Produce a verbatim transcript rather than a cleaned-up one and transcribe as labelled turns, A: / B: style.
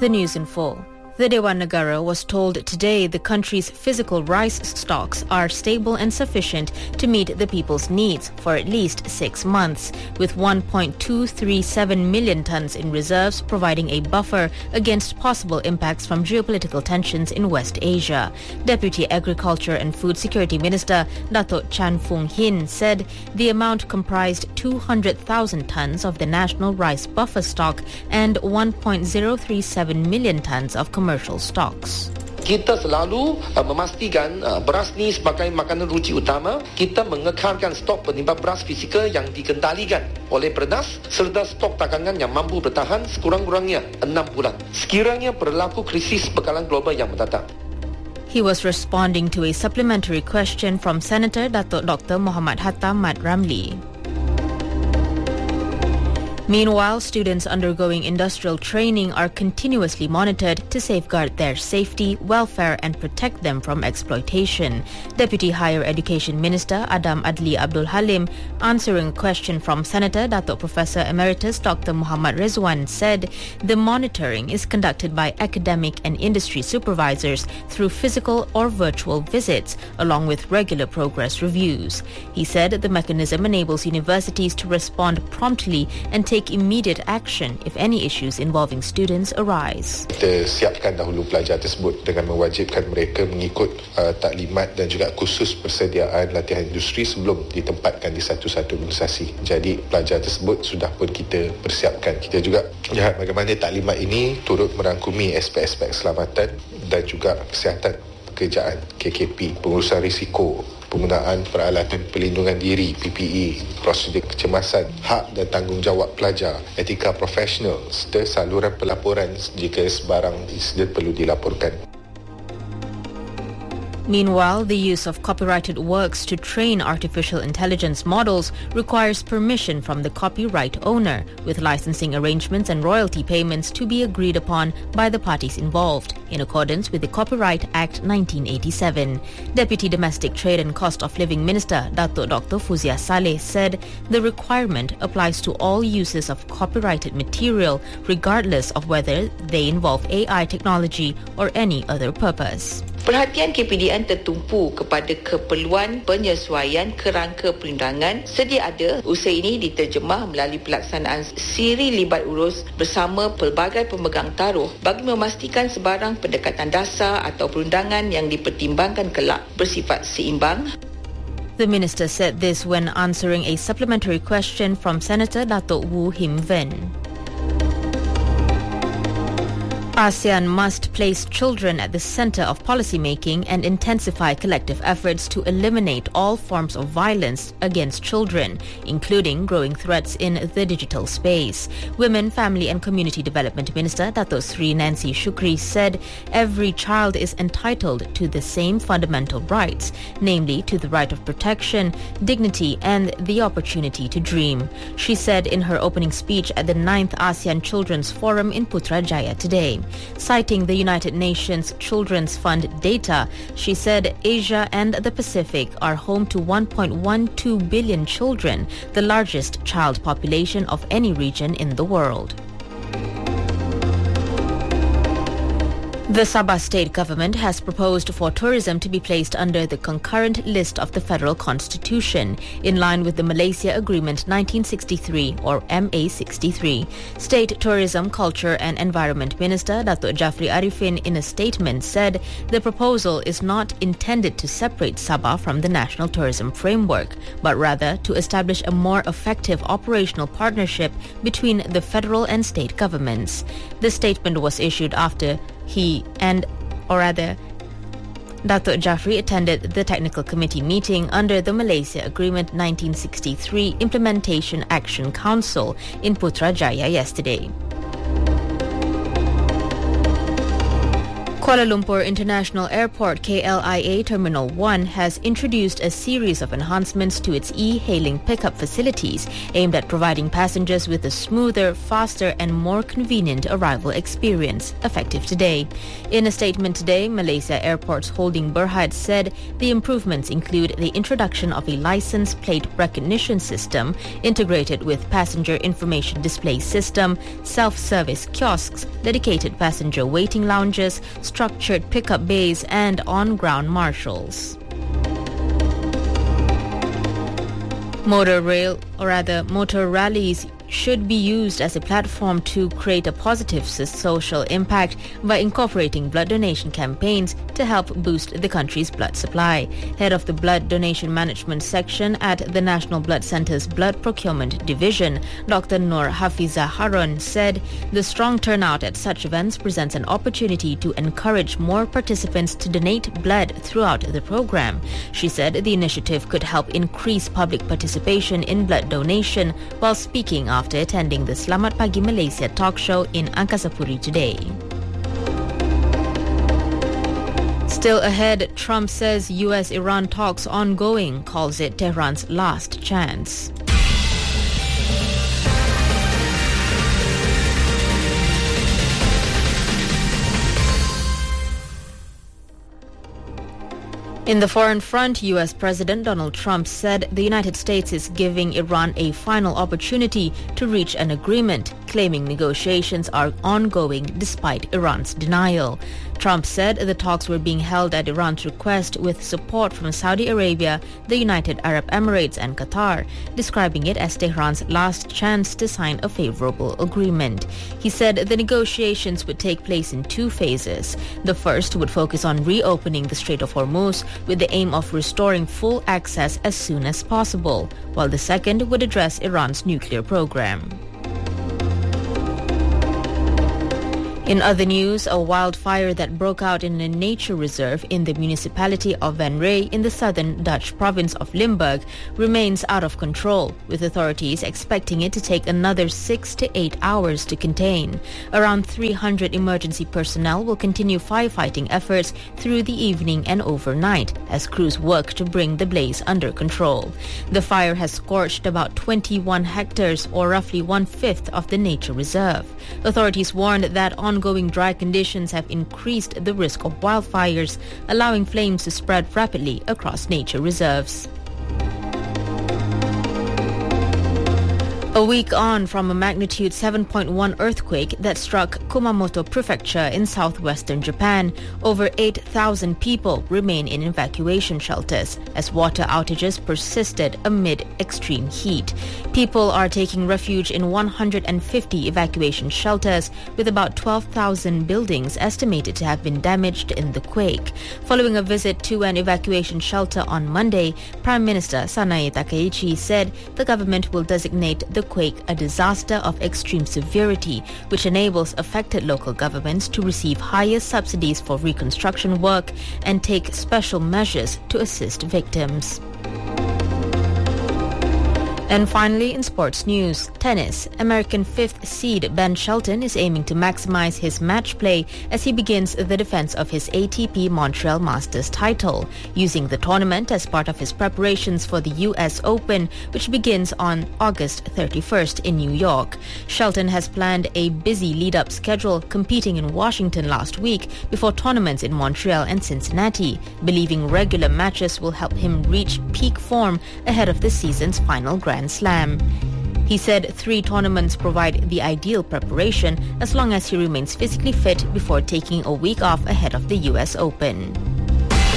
A: The news in full. The Dewan Negara was told today the country's physical rice stocks are stable and sufficient to meet the people's needs for at least six months, with one point two three seven million tons in reserves providing a buffer against possible impacts from geopolitical tensions in West Asia. Deputy Agriculture and Food Security Minister Datuk Chan Foong Hin said the amount comprised two hundred thousand tons of the national rice buffer stock and one point zero three seven million tons of commercial stocks.
B: Kita selalu uh, memastikan uh, beras ni sebagai makanan ruci utama. Kita mengekalkan stok penimba beras fizikal yang dikendalikan oleh Perdas serta stok dagangan yang mampu bertahan sekurang-kurangnya enam bulan. Sekiranya berlaku krisis bekalan global yang mendatang.
A: He was responding to a supplementary question from Senator Datuk Doctor Muhammad Hatta Mat Ramli. Meanwhile, students undergoing industrial training are continuously monitored to safeguard their safety, welfare and protect them from exploitation. Deputy Higher Education Minister Adam Adli Abdul Halim, answering a question from Senator Datuk Professor Emeritus Doctor Muhammad Rizwan, said the monitoring is conducted by academic and industry supervisors through physical or virtual visits, along with regular progress reviews. He said the mechanism enables universities to respond promptly and take immediate action if any issues involving students arise.
C: Kita siapkan dahulu pelajar tersebut dengan mewajibkan mereka mengikut uh, taklimat dan juga kursus persediaan latihan industri sebelum ditempatkan di satu-satu organisasi. Jadi pelajar tersebut sudah pun kita persiapkan. Kita juga lihat bagaimana taklimat ini turut merangkumi aspek-aspek keselamatan dan juga kesihatan pekerjaan, K K P, pengurusan risiko, penggunaan peralatan perlindungan diri, P P E, prosedur kecemasan, hak dan tanggungjawab pelajar, etika profesional serta saluran pelaporan jika sebarang insiden perlu dilaporkan.
A: Meanwhile, the use of copyrighted works to train artificial intelligence models requires permission from the copyright owner, with licensing arrangements and royalty payments to be agreed upon by the parties involved, in accordance with the Copyright Act nineteen eighty-seven. Deputy Domestic Trade and Cost of Living Minister Datuk Doctor Fuzia Saleh said the requirement applies to all uses of copyrighted material, regardless of whether they involve A I technology or any other purpose.
D: Perhatian K P D N tertumpu kepada keperluan penyesuaian kerangka perundangan. Sedia ada, usaha ini diterjemah melalui pelaksanaan siri libat urus bersama pelbagai pemegang taruh bagi memastikan sebarang pendekatan dasar atau perundangan yang dipertimbangkan kelak bersifat seimbang.
A: The minister said this when answering a supplementary question from Senator Datuk Wu Him Ven. ASEAN must place children at the center of policy making and intensify collective efforts to eliminate all forms of violence against children, including growing threats in the digital space. Women, Family and Community Development Minister Datuk Sri Nancy Shukri said every child is entitled to the same fundamental rights, namely to the right of protection, dignity and the opportunity to dream. She said in her opening speech at the ninth ASEAN Children's Forum in Putrajaya today. Citing the United Nations Children's Fund data, she said Asia and the Pacific are home to one point one two billion children, the largest child population of any region in the world. The Sabah state government has proposed for tourism to be placed under the concurrent list of the federal constitution, in line with the Malaysia Agreement nineteen sixty-three or M A sixty-three. State Tourism, Culture and Environment Minister Datuk Jafri Arifin in a statement said the proposal is not intended to separate Sabah from the National Tourism Framework, but rather to establish a more effective operational partnership between the federal and state governments. The statement was issued after he and, or rather, Datuk Jafri attended the technical committee meeting under the Malaysia Agreement nineteen sixty-three Implementation Action Council in Putrajaya yesterday. Kuala Lumpur International Airport K L I A Terminal one has introduced a series of enhancements to its e-hailing pickup facilities aimed at providing passengers with a smoother, faster and more convenient arrival experience, effective today. In a statement today, Malaysia Airports Holding Berhad said the improvements include the introduction of a license plate recognition system integrated with passenger information display system, self-service kiosks, dedicated passenger waiting lounges, structured pickup bays and on-ground marshals. Motor rail, or rather motor rallies, should be used as a platform to create a positive social impact by incorporating blood donation campaigns to help boost the country's blood supply. Head of the Blood Donation Management Section at the National Blood Centre's Blood Procurement Division, Doctor Nur Hafiza Harun, said the strong turnout at such events presents an opportunity to encourage more participants to donate blood throughout the program. She said the initiative could help increase public participation in blood donation while speaking after attending the Selamat Pagi Malaysia talk show in Angkasa Puri today. Still ahead, Trump says U S Iran talks ongoing, calls it Tehran's last chance. In the foreign front, U S President Donald Trump said the United States is giving Iran a final opportunity to reach an agreement, claiming negotiations are ongoing despite Iran's denial. Trump said the talks were being held at Iran's request with support from Saudi Arabia, the United Arab Emirates and Qatar, describing it as Tehran's last chance to sign a favorable agreement. He said the negotiations would take place in two phases. The first would focus on reopening the Strait of Hormuz with the aim of restoring full access as soon as possible, while the second would address Iran's nuclear program. In other news, a wildfire that broke out in a nature reserve in the municipality of Van Rey in the southern Dutch province of Limburg remains out of control, with authorities expecting it to take another six to eight hours to contain. Around three hundred emergency personnel will continue firefighting efforts through the evening and overnight as crews work to bring the blaze under control. The fire has scorched about twenty-one hectares, or roughly one-fifth of the nature reserve. Authorities warned that on Ongoing dry conditions have increased the risk of wildfires, allowing flames to spread rapidly across nature reserves. A week on from a magnitude seven point one earthquake that struck Kumamoto Prefecture in southwestern Japan, over eight thousand people remain in evacuation shelters as water outages persisted amid extreme heat. People are taking refuge in one hundred fifty evacuation shelters, with about twelve thousand buildings estimated to have been damaged in the quake. Following a visit to an evacuation shelter on Monday, Prime Minister Sanae Takaichi said the government will designate the quake a disaster of extreme severity, which enables affected local governments to receive higher subsidies for reconstruction work and take special measures to assist victims. And finally, in sports news, tennis. American fifth seed Ben Shelton is aiming to maximize his match play as he begins the defense of his A T P Montreal Masters title, using the tournament as part of his preparations for the U S Open, which begins on August thirty-first in New York. Shelton has planned a busy lead-up schedule, competing in Washington last week before tournaments in Montreal and Cincinnati, believing regular matches will help him reach peak form ahead of the season's final Grand Slam. He said three tournaments provide the ideal preparation as long as he remains physically fit before taking a week off ahead of the U S Open.